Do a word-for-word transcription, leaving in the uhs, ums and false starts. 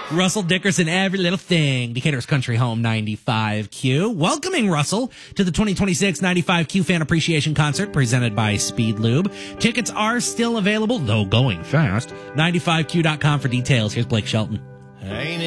Russell Dickerson, every little thing. Decatur's Country Home ninety-five Q. Welcoming Russell to the twenty twenty-six ninety-five Q Fan Appreciation Concert presented by Speed Lube. Tickets are still available, though going fast. ninety-five Q dot com for details. Here's Blake Shelton. Ain't